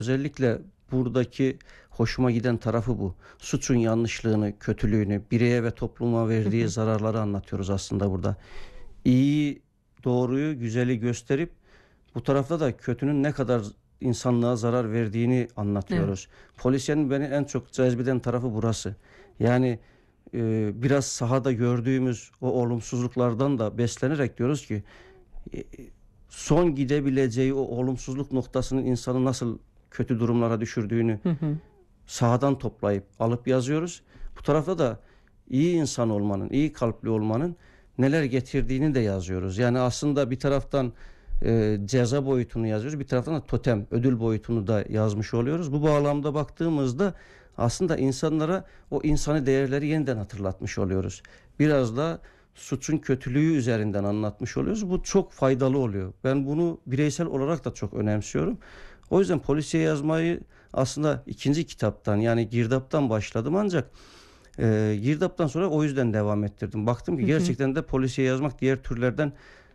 Özellikle buradaki hoşuma giden tarafı bu. Suçun yanlışlığını, kötülüğünü, bireye ve topluma Hı verdiği hı. zararları anlatıyoruz aslında burada. İyi, doğruyu, güzeli gösterip bu tarafta da kötünün ne kadar insanlığa zarar verdiğini Evet. anlatıyoruz. Polisiyenin beni en çok cezbeden tarafı burası. Yani biraz sahada gördüğümüz o olumsuzluklardan da beslenerek diyoruz ki e, son gidebileceği o olumsuzluk noktasının insanı nasıl kötü durumlara düşürdüğünü Hı hı. sahadan toplayıp alıp yazıyoruz. Bu tarafta da iyi insan olmanın, iyi kalpli olmanın neler getirdiğini de yazıyoruz. Yani aslında bir taraftan ceza boyutunu yazıyoruz, bir taraftan da totem, ödül boyutunu da yazmış oluyoruz. Bu bağlamda baktığımızda aslında insanlara o insani değerleri yeniden hatırlatmış oluyoruz. Biraz da suçun kötülüğü üzerinden anlatmış oluyoruz. Bu çok faydalı oluyor. Ben bunu bireysel olarak da çok önemsiyorum. O yüzden polisiye yazmayı aslında ikinci kitaptan, yani Girdap'tan başladım, ancak Girdap'tan sonra o yüzden devam ettirdim. Baktım ki Hı hı. gerçekten de polisiye yazmak diğer türlerden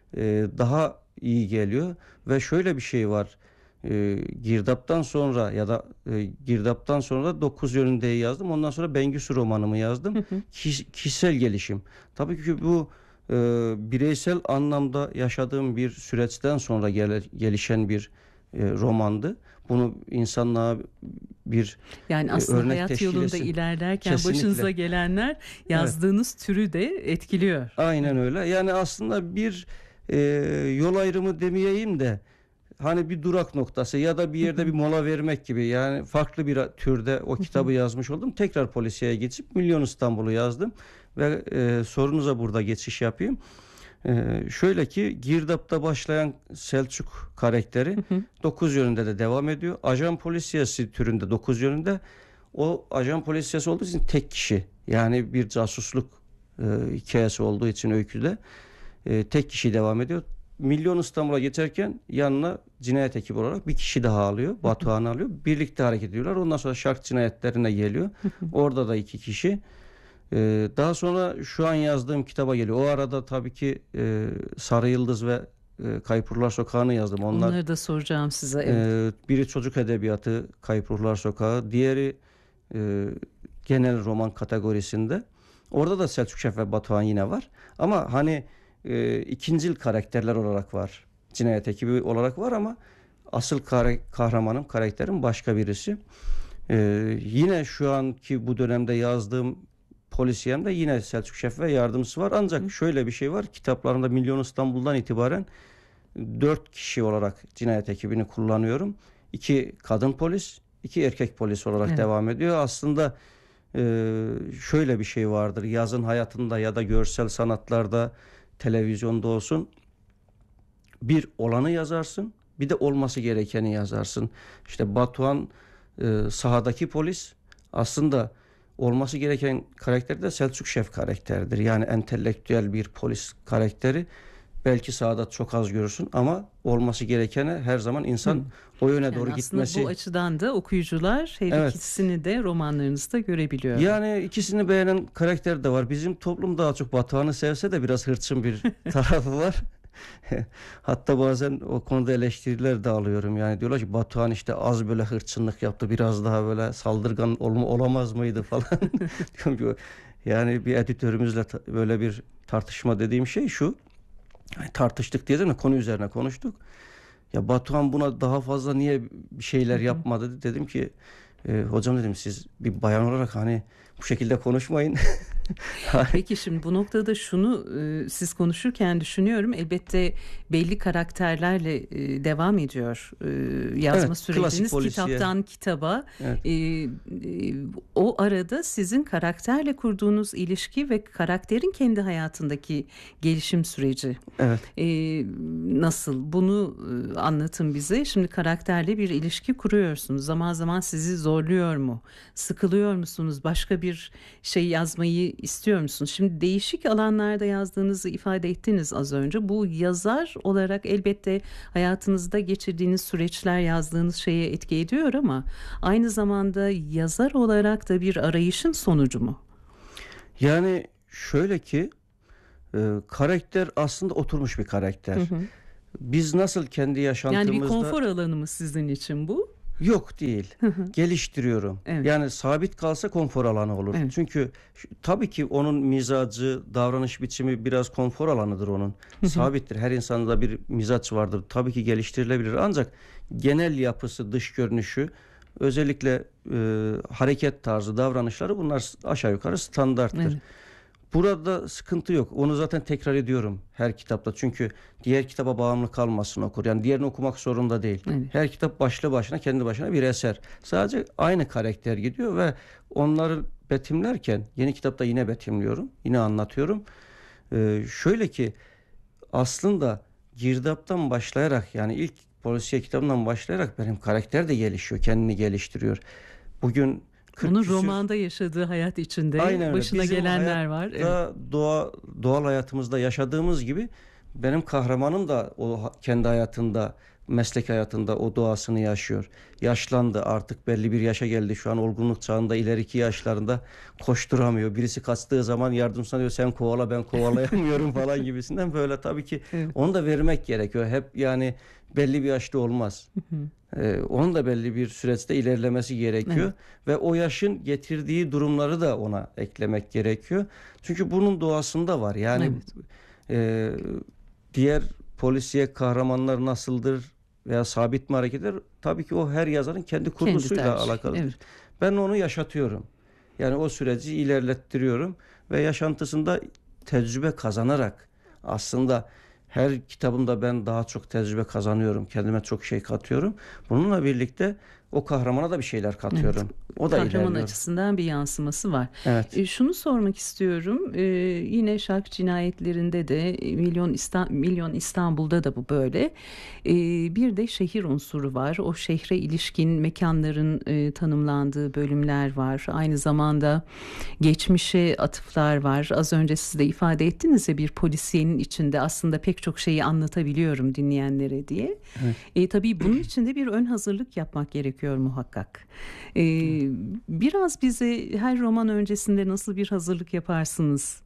daha iyi geliyor ve şöyle bir şey var. Girdap'tan sonra ya da Girdap'tan sonra da 9 yönündeyi yazdım. Ondan sonra Bengüsü romanımı yazdım. Hı hı. Kişisel gelişim. Tabii ki bu bireysel anlamda yaşadığım bir süreçten sonra gelişen bir romandı. Bunu insanlığa bir Yani aslında örnek hayat teşkil yolunda etsin. ilerlerken başınıza Kesinlikle. gelenler Evet. yazdığınız türü de etkiliyor. Aynen Evet. öyle. Yani aslında bir e, yol ayrımı demeyeyim de hani bir durak noktası ya da bir Hı yerde bir hı. mola vermek gibi, yani farklı bir türde o Hı hı. kitabı yazmış oldum. Tekrar polisiye geçip Milyon İstanbul'u yazdım ve sorunuza burada geçiş yapayım. Şöyle ki Girdap'ta başlayan Selçuk karakteri Hı hı. 9 yönünde de devam ediyor. Ajan polisiyesi türünde 9 yönünde, o ajan polisiyesi olduğu için tek kişi, yani bir casusluk hikayesi olduğu için öyküde tek kişi devam ediyor. Milyon İstanbul'a geçerken yanına cinayet ekibi olarak bir kişi daha alıyor. Hı hı. Batuhan'ı alıyor. Birlikte hareket ediyorlar. Ondan sonra şark cinayetlerine geliyor. Hı hı. Orada da iki kişi. Daha sonra şu an yazdığım kitaba geliyor. O arada tabii ki Sarı Yıldız ve Kayıp Ruhlar Sokağı'nı yazdım. Onlar Onları da soracağım size. Evet. biri çocuk edebiyatı, Kayıp Ruhlar Sokağı, diğeri e, genel roman kategorisinde. Orada da Selçuk Şef ve Batuhan yine var. Ama hani ikincil karakterler olarak var. Cinayet ekibi olarak var ama asıl kahramanım, karakterim başka birisi. Yine şu anki bu dönemde yazdığım polisiyemde yine Selçuk Şef ve yardımcısı var. Ancak Hı. şöyle bir şey var. Kitaplarımda Milyon İstanbul'dan itibaren 4 kişi olarak cinayet ekibini kullanıyorum. 2 kadın polis, 2 erkek polis olarak Evet. devam ediyor. Aslında e, şöyle bir şey vardır. Yazın hayatında ya da görsel sanatlarda, televizyonda olsun, bir olanı yazarsın, bir de olması gerekeni yazarsın. İşte Batuhan sahadaki polis, aslında olması gereken karakter de Selçuk Şef karakteridir. Yani entelektüel bir polis karakteri. Belki sahada çok az görürsün ama olması gerekene her zaman Hı. insan o yöne doğru Yani aslında bu gitmesi. açıdan da okuyucular her Evet. ikisini de romanlarınızda görebiliyorlar. Yani ikisini beğenen karakter de var. Bizim toplum daha çok Batuhan'ı sevse de biraz hırçın bir tarafı var. Hatta bazen o konuda eleştiriler de alıyorum. Yani diyorlar ki Batuhan işte az böyle hırçınlık yaptı, biraz daha böyle saldırgan olamaz mıydı falan. Diyorum ki, yani bir editörümüzle böyle bir tartışma dediğim şey şu. Yani tartıştık diye de konu üzerine konuştuk. Ya Batuhan buna daha fazla niye bir şeyler yapmadı, dedim ki hocam, dedim, siz bir bayan olarak hani bu şekilde konuşmayın. Peki şimdi bu noktada şunu siz konuşurken düşünüyorum. Elbette belli karakterlerle devam ediyor yazma Evet, klasik süreciniz polisiye. kitaptan kitaba. Evet. O arada sizin karakterle kurduğunuz ilişki ve karakterin kendi hayatındaki gelişim süreci Evet. e, nasıl? Bunu anlatın bize. Şimdi karakterle bir ilişki kuruyorsunuz. Zaman zaman sizi zorluyor mu? Sıkılıyor musunuz? Başka bir şey yazmayı istiyor musunuz? Şimdi değişik alanlarda yazdığınızı ifade ettiniz az önce. Bu yazar olarak elbette hayatınızda geçirdiğiniz süreçler yazdığınız şeye etki ediyor ama aynı zamanda yazar olarak da bir arayışın sonucu mu? Yani şöyle ki karakter aslında oturmuş bir Hı karakter. hı. Biz nasıl kendi Yani bir yaşantımızda, konfor alanı mı sizin için bu? Yok değil. Geliştiriyorum. Evet. Yani sabit kalsa konfor alanı olur. Evet. Çünkü tabii ki onun mizacı, davranış biçimi biraz konfor alanıdır onun. Sabittir. Her insanda bir mizaç vardır. Tabii ki geliştirilebilir. Ancak genel yapısı, dış görünüşü, özellikle hareket tarzı, davranışları bunlar aşağı yukarı standarttır. Evet. Burada sıkıntı yok. Onu zaten tekrar ediyorum her kitapta. Çünkü diğer kitaba bağımlı kalmasın okur. Yani diğerini okumak zorunda değil. Evet. Her kitap başlı başına, kendi başına bir eser. Sadece aynı karakter gidiyor ve onları betimlerken yeni kitapta yine betimliyorum. Yine anlatıyorum. Şöyle ki aslında girdaptan başlayarak, yani ilk polisiye kitabından başlayarak benim karakter de gelişiyor. Kendini geliştiriyor. Bugün 40 Onun küsür romanda yaşadığı hayat içinde Aynen öyle. başına Bizim gelenler var. Evet. hayatta, doğal hayatımızda yaşadığımız gibi benim kahramanım da o kendi hayatında, meslek hayatında o doğasını yaşıyor. Yaşlandı, artık belli bir yaşa geldi. Şu an olgunluk çağında, ileriki yaşlarında koşturamıyor. Birisi kaçtığı zaman yardımcısına diyor sen kovala, ben kovalayamıyorum falan gibisinden. Böyle tabii ki Evet. onu da vermek gerekiyor. Hep yani belli bir yaşta olmaz. Onun da belli bir süreçte ilerlemesi gerekiyor. Ve o yaşın getirdiği durumları da ona eklemek gerekiyor. Çünkü bunun doğasında var. Yani diğer polisiye kahramanlar nasıldır veya sabit mi hareket eder? Tabii ki o her yazarın kendi kurgusuyla tercih. alakalıdır. Evet. Ben onu yaşatıyorum. Yani o süreci ilerlettiriyorum ve yaşantısında tecrübe kazanarak, aslında her kitabımda ben daha çok tecrübe kazanıyorum. Kendime çok şey katıyorum. Bununla birlikte o kahramana da bir şeyler katıyorum. O da Kahraman ilerliyor. açısından bir yansıması var. Evet. Şunu sormak istiyorum. Yine Şark cinayetlerinde de Milyon İstanbul'da da bu böyle. Bir de şehir unsuru var. O şehre ilişkin mekanların tanımlandığı bölümler var. Aynı zamanda geçmişe atıflar var. Az önce siz de ifade ettiniz ya, bir polisiyenin içinde aslında pek çok şeyi anlatabiliyorum dinleyenlere diye. Tabii bunun için de bir ön hazırlık yapmak gerekiyor muhakkak. Biraz bize her roman öncesinde nasıl bir hazırlık yaparsınız?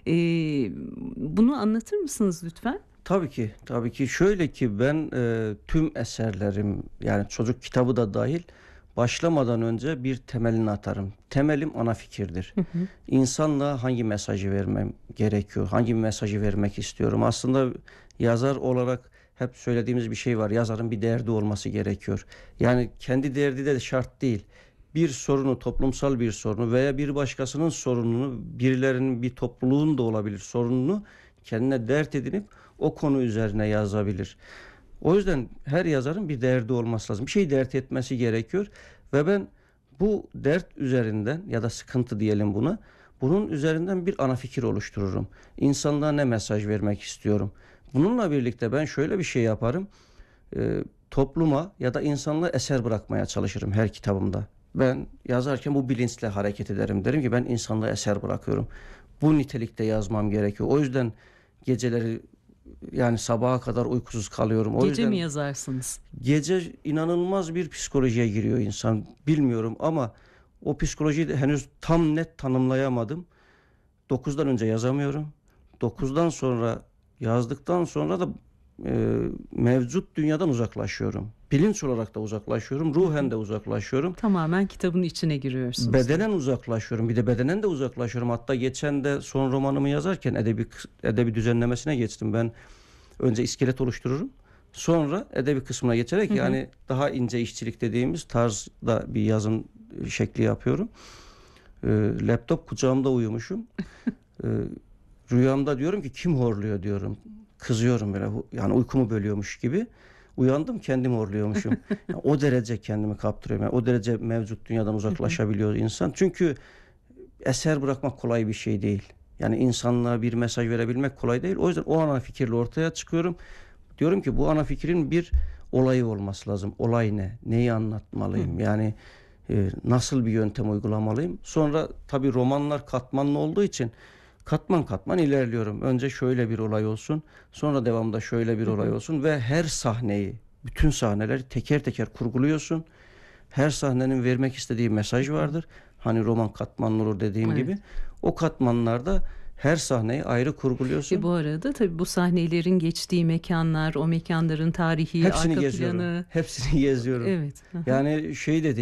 Bunu anlatır mısınız lütfen? Tabii ki, tabii ki. Şöyle ki ben tüm eserlerim, yani çocuk kitabı da dahil, başlamadan önce bir temelini atarım. Temelim ana fikirdir. İnsanla hangi mesajı vermem gerekiyor, hangi mesajı vermek istiyorum. Aslında yazar olarak hep söylediğimiz bir şey var. Yazarın bir derdi olması gerekiyor. Yani kendi derdi de şart değil. Bir sorunu, toplumsal bir sorunu veya bir başkasının sorununu, birilerinin, bir topluluğun da olabilir sorununu kendine dert edinip o konu üzerine yazabilir. O yüzden her yazarın bir derdi olması lazım. Bir şey dert etmesi gerekiyor ve ben bu dert üzerinden, ya da sıkıntı diyelim buna, bunun üzerinden bir ana fikir oluştururum. İnsanlığa ne mesaj vermek istiyorum? Bununla birlikte ben şöyle bir şey yaparım. Topluma ya da insanlığa eser bırakmaya çalışırım her kitabımda. Ben yazarken bu bilinçle hareket ederim. Derim ki ben insanlığa eser bırakıyorum. Bu nitelikte yazmam gerekiyor. O yüzden geceleri, yani sabaha kadar uykusuz kalıyorum. O Gece yüzden mi yazarsınız? gece inanılmaz bir psikolojiye giriyor insan. Bilmiyorum ama o psikolojiyi de henüz tam net tanımlayamadım. 9'dan önce yazamıyorum. 9'dan sonra, yazdıktan sonra da mevcut dünyadan uzaklaşıyorum. Bilinç olarak da uzaklaşıyorum. Ruhen de uzaklaşıyorum. Tamamen kitabın içine giriyorsunuz. Bedenen uzaklaşıyorum. Bir de bedenen de uzaklaşıyorum. Hatta geçen de son romanımı yazarken edebi düzenlemesine geçtim. Ben önce iskelet oluştururum. Sonra edebi kısmına geçerek, yani daha ince işçilik dediğimiz tarzda bir yazım şekli yapıyorum. Laptop kucağımda uyumuşum. Rüyamda diyorum ki kim horluyor diyorum. Kızıyorum böyle, yani uykumu bölüyormuş gibi. Uyandım, kendimi horluyormuşum. Yani o derece kendimi kaptırıyorum. Yani o derece mevcut dünyadan uzaklaşabiliyor insan. Çünkü eser bırakmak kolay bir şey değil. Yani insanlığa bir mesaj verebilmek kolay değil. O yüzden o ana fikirle ortaya çıkıyorum. Diyorum ki bu ana fikrin bir olayı olması lazım. Olay ne? Neyi anlatmalıyım? Yani nasıl bir yöntem uygulamalıyım? Sonra tabii romanlar katmanlı olduğu için katman katman ilerliyorum. Önce şöyle bir olay olsun, sonra devamda şöyle bir olay olsun ve her sahneyi, bütün sahneleri teker teker kurguluyorsun. Her sahnenin vermek istediği mesaj vardır. Hani roman katmanlı olur dediğim gibi. O katmanlarda her sahneyi ayrı kurguluyorsun. Bu arada tabii bu sahnelerin geçtiği mekanlar, o mekanların tarihi, Hepsini arka geziyorum. planı. Hepsini geziyorum. Evet. Yani şey de değil.